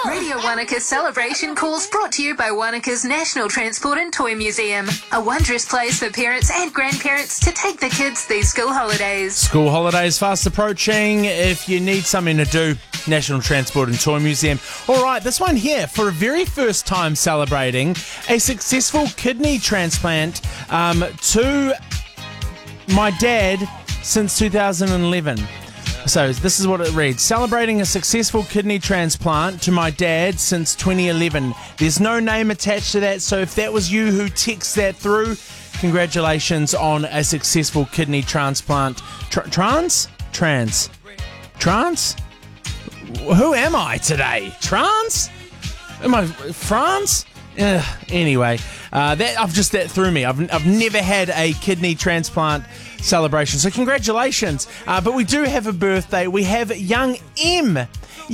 Radio Wanaka's celebration calls brought to you by Wanaka's National Transport and Toy Museum, a wondrous place for parents and grandparents to take their kids these school holidays. School holidays fast approaching. If you need something to do, National Transport and Toy Museum. All right, this one here, for a very first time celebrating a successful kidney transplant to my dad since 2011. So this is what it reads. Celebrating a successful kidney transplant to my dad since 2011. There's no name attached to that, so if that was you who texted that through, congratulations on a successful kidney transplant. Trans? Who am I today? Trans? Am I France? Anyway, that threw me. I've never had a kidney transplant celebration, so congratulations. But we do have a birthday. We have young Emmy,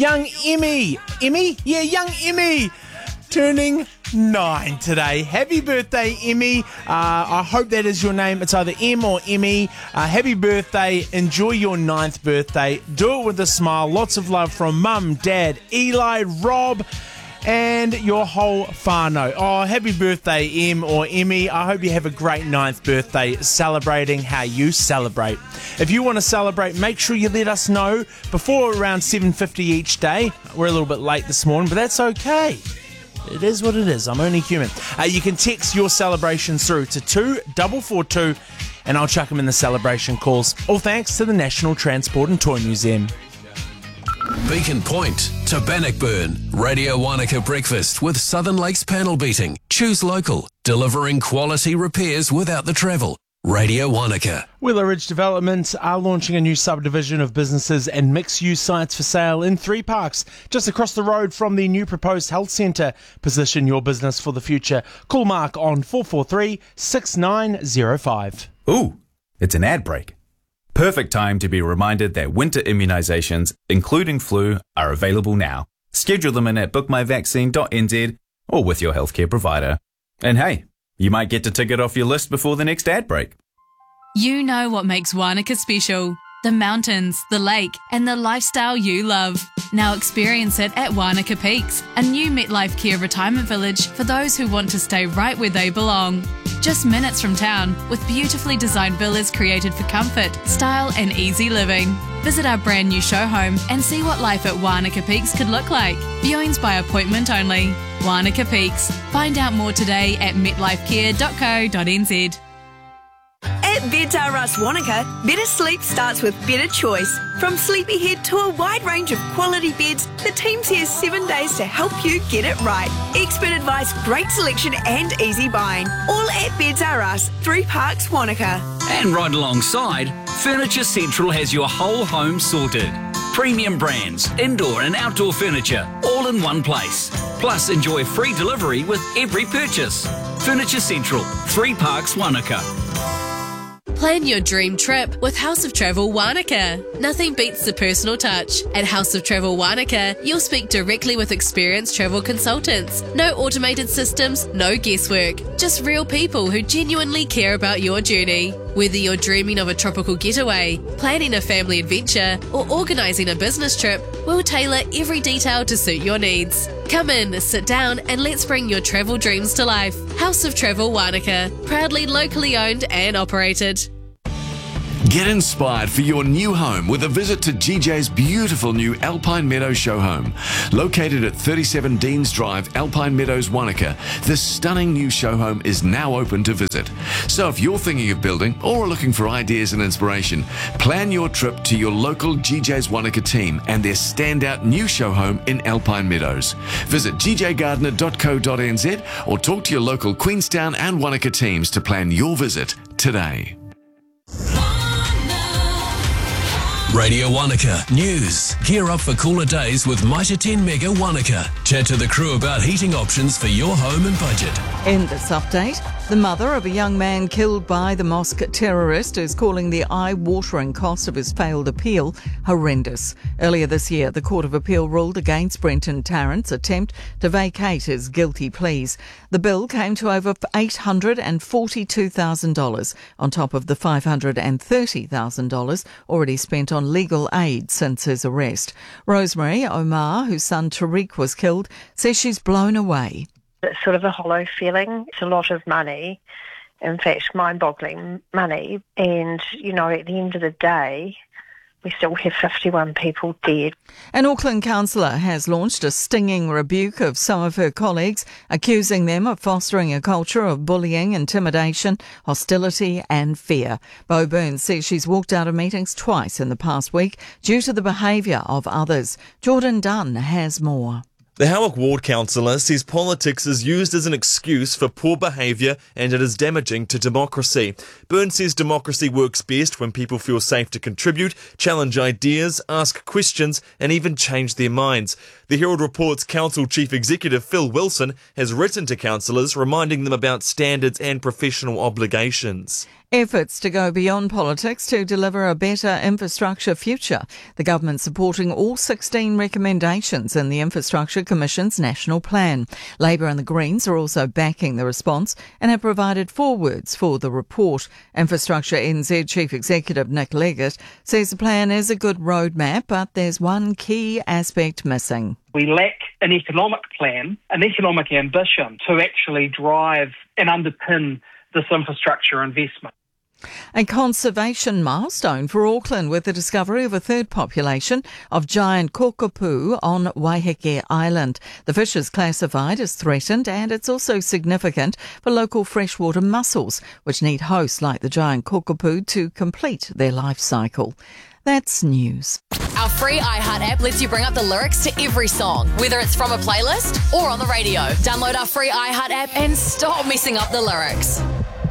turning 9 today. Happy birthday, Emmy. I hope that is your name. It's either M or Emmy. Happy birthday. Enjoy your 9th birthday. Do it with a smile. Lots of love from Mum, Dad, Eli, Rob, and your whole whānau. Oh, happy birthday, Em or Emmy. I hope you have a great 9th birthday, celebrating how you celebrate. If you want to celebrate, make sure you let us know before around 7:50 each day. We're a little bit late this morning, but that's okay. It is what it is. I'm only human. You can text your celebrations through to 2442, and I'll chuck them in the celebration calls. All thanks to the National Transport and Toy Museum. Beacon Point to Bannockburn. Radio Wanaka Breakfast with Southern Lakes Panel Beating. Choose local. Delivering quality repairs without the travel. Radio Wanaka. Willow Ridge Development are launching a new subdivision of businesses and mixed-use sites for sale in 3 parks, just across the road from the new proposed health centre. Position your business for the future. Call Mark on 443-6905. Ooh, it's an ad break. Perfect time to be reminded that winter immunisations, including flu, are available now. Schedule them in at bookmyvaccine.nz or with your healthcare provider. And hey, you might get to tick it off your list before the next ad break. You know what makes Wanaka special. The mountains, the lake, and the lifestyle you love. Now experience it at Wanaka Peaks, a new MetLife Care retirement village for those who want to stay right where they belong. Just minutes from town, with beautifully designed villas created for comfort, style and easy living. Visit our brand new show home and see what life at Wanaka Peaks could look like. Viewings by appointment only. Wanaka Peaks. Find out more today at metlifecare.co.nz. At Beds R Us Wanaka, better sleep starts with better choice. From Sleepyhead to a wide range of quality beds, the team's here 7 days to help you get it right. Expert advice, great selection and easy buying. All at Beds R Us, 3 Parks, Wanaka. And right alongside, Furniture Central has your whole home sorted. Premium brands, indoor and outdoor furniture, all in one place. Plus, enjoy free delivery with every purchase. Furniture Central, 3 Parks, Wanaka. Plan your dream trip with House of Travel Wanaka. Nothing beats the personal touch. At House of Travel Wanaka, you'll speak directly with experienced travel consultants. No automated systems, no guesswork. Just real people who genuinely care about your journey. Whether you're dreaming of a tropical getaway, planning a family adventure, or organising a business trip, we'll tailor every detail to suit your needs. Come in, sit down, and let's bring your travel dreams to life. House of Travel Wanaka, proudly locally owned and operated. Get inspired for your new home with a visit to GJ's beautiful new Alpine Meadows show home. Located at 37 Deans Drive, Alpine Meadows, Wanaka, this stunning new show home is now open to visit. So if you're thinking of building or are looking for ideas and inspiration, plan your trip to your local GJ's Wanaka team and their standout new show home in Alpine Meadows. Visit gjgardner.co.nz or talk to your local Queenstown and Wanaka teams to plan your visit today. Radio Wanaka News. Gear up for cooler days with Mitre 10 Mega Wanaka. Chat to the crew about heating options for your home and budget. In this update, The mother of a young man killed by the mosque terrorist is calling the eye-watering cost of his failed appeal horrendous. Earlier this year, the Court of Appeal ruled against Brenton Tarrant's attempt to vacate his guilty pleas. The bill came to over $842,000 on top of the $530,000 already spent on legal aid since his arrest. Rosemary Omar, whose son Tariq was killed, says she's blown away. It's sort of a hollow feeling. It's a lot of money, in fact, mind-boggling money. And, you know, at the end of the day, we still have 51 people dead. An Auckland councillor has launched a stinging rebuke of some of her colleagues, accusing them of fostering a culture of bullying, intimidation, hostility and fear. Bo Burns says she's walked out of meetings twice in the past week due to the behaviour of others. Jordan Dunn has more. The Howick Ward councillor says politics is used as an excuse for poor behaviour and it is damaging to democracy. Burns says democracy works best when people feel safe to contribute, challenge ideas, ask questions and even change their minds. The Herald reports Council Chief Executive Phil Wilson has written to councillors reminding them about standards and professional obligations. Efforts to go beyond politics to deliver a better infrastructure future. The government supporting all 16 recommendations in the Infrastructure Commission's National Plan. Labor and the Greens are also backing the response and have provided forewords for the report. Infrastructure NZ Chief Executive Nick Leggett says the plan is a good roadmap, but there's one key aspect missing. We lack an economic plan, an economic ambition to actually drive and underpin this infrastructure investment. A conservation milestone for Auckland with the discovery of a third population of giant kakapu on Waiheke Island. The fish is classified as threatened and it's also significant for local freshwater mussels, which need hosts like the giant kakapu to complete their life cycle. That's news. Our free iHeart app lets you bring up the lyrics to every song, whether it's from a playlist or on the radio. Download our free iHeart app and stop messing up the lyrics.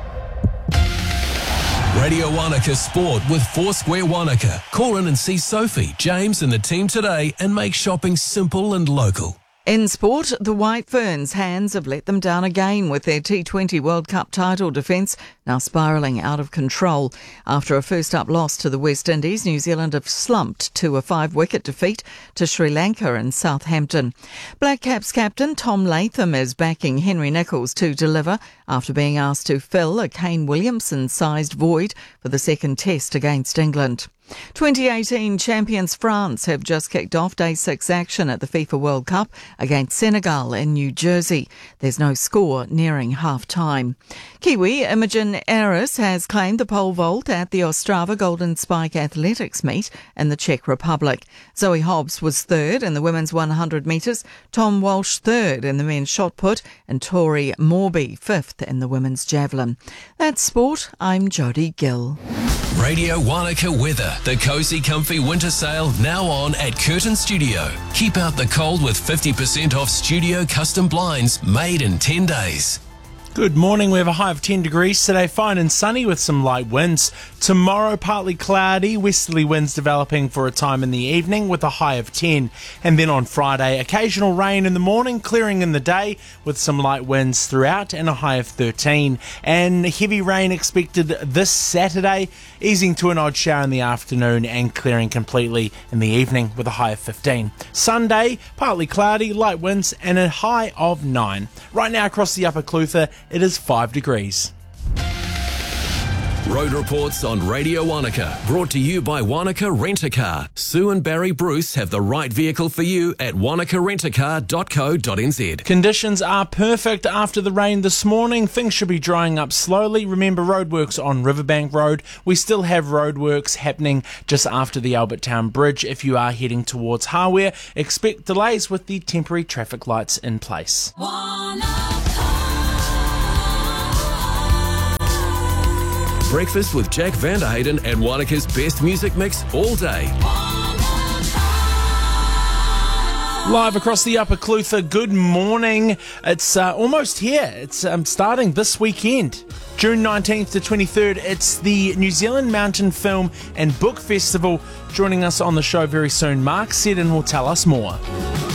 Radio Wanaka Sport with Foursquare Wanaka. Call in and see Sophie, James and the team today and make shopping simple and local. In sport, the White Ferns' hands have let them down again with their T20 World Cup title defence now spiralling out of control. After a first-up loss to the West Indies, New Zealand have slumped to a 5-wicket defeat to Sri Lanka in Southampton. Black Caps captain Tom Latham is backing Henry Nicholls to deliver after being asked to fill a Kane Williamson-sized void for the second test against England. 2018 champions France have just kicked off Day 6 action at the FIFA World Cup against Senegal in New Jersey. There's no score nearing half-time. Kiwi Imogen Aris has claimed the pole vault at the Ostrava Golden Spike Athletics meet in the Czech Republic. Zoe Hobbs was third in the women's 100 metres, Tom Walsh third in the men's shot put and Tori Morby fifth in the women's javelin. That's sport. I'm Jodie Gill. Radio Wanaka weather. The cosy, comfy winter sale now on at Curtin Studio. Keep out the cold with 50% off studio custom blinds made in 10 days. Good morning. We have a high of 10 degrees today, fine and sunny with some light winds. Tomorrow, partly cloudy, westerly winds developing for a time in the evening with a high of 10. And then on Friday, occasional rain in the morning, clearing in the day with some light winds throughout and a high of 13. And heavy rain expected this Saturday, easing to an odd shower in the afternoon and clearing completely in the evening with a high of 15. Sunday, partly cloudy, light winds and a high of 9. Right now across the Upper Clutha, it is 5 degrees. Road reports on Radio Wanaka, brought to you by Wanaka Rent-A-Car. Sue and Barry Bruce have the right vehicle for you at wanakarentacar.co.nz. Conditions are perfect after the rain this morning. Things should be drying up slowly. Remember, roadworks on Riverbank Road. We still have roadworks happening just after the Albert Town Bridge. If you are heading towards Hawea, expect delays with the temporary traffic lights in place. Breakfast with Jack Vanderhayden and Wanaka's best music mix all day. Live across the Upper Clutha, good morning. It's almost here. It's starting this weekend. June 19th to 23rd, it's the New Zealand Mountain Film and Book Festival. Joining us on the show very soon, Mark Seddon will tell us more.